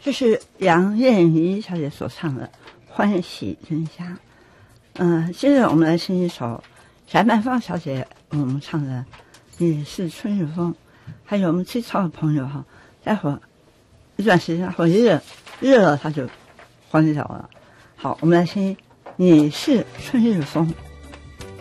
这是杨燕怡小姐所唱的《欢喜真香》。接着我们来听一首翟曼芳小姐我们唱的《你是春日风》，还有我们最超的朋友哈，待会儿一段时间会热了他就关掉了。好，我们来听《你是春日风》。